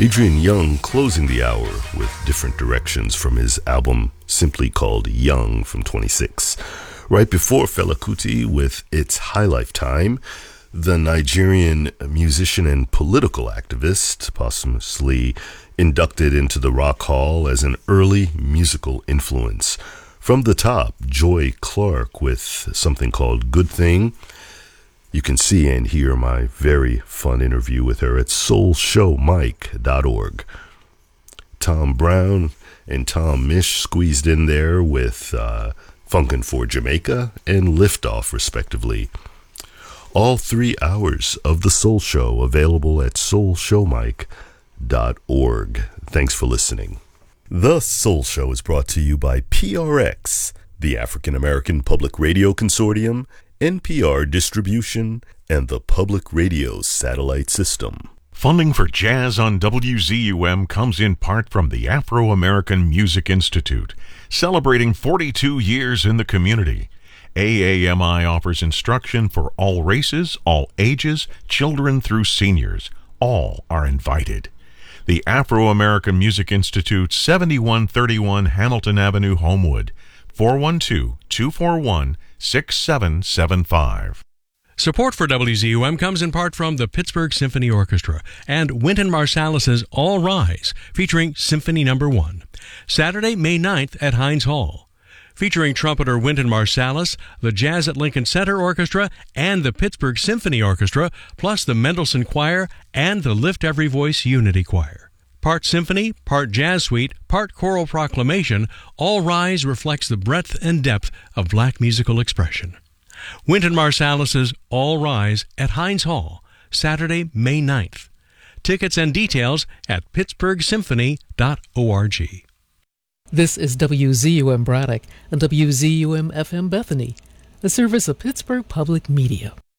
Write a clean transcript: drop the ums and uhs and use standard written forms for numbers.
Adrian Young closing the hour with Different Directions from his album simply called Young from 26. Right before Fela Kuti with It's High Life Time, the Nigerian musician and political activist, posthumously inducted into the Rock Hall as an early musical influence. From the top, Joy Clark with something called Good Thing. You can see and hear my very fun interview with her at soulshowmike.org. Tom Brown and Tom Misch squeezed in there with Funkin' for Jamaica and Liftoff, respectively. All 3 hours of the Soul Show available at soulshowmike.org. Thanks for listening. The Soul Show is brought to you by PRX, the African American Public Radio Consortium, NPR Distribution, and the Public Radio Satellite System. Funding for Jazz on WZUM comes in part from the Afro-American Music Institute, celebrating 42 years in the community. AAMI offers instruction for all races, all ages, children through seniors. All are invited. The Afro-American Music Institute, 7131 Hamilton Avenue, Homewood, 412-241-6775. Support for WZUM comes in part from the Pittsburgh Symphony Orchestra and Wynton Marsalis's All Rise, featuring Symphony No. 1. Saturday, May 9th at Heinz Hall. Featuring trumpeter Wynton Marsalis, the Jazz at Lincoln Center Orchestra, and the Pittsburgh Symphony Orchestra, plus the Mendelssohn Choir and the Lift Every Voice Unity Choir. Part symphony, part jazz suite, part choral proclamation, All Rise reflects the breadth and depth of black musical expression. Wynton Marsalis's All Rise at Heinz Hall, Saturday, May 9th. Tickets and details at pittsburghsymphony.org. This is WZUM Braddock and WZUM FM Bethany, a service of Pittsburgh Public Media.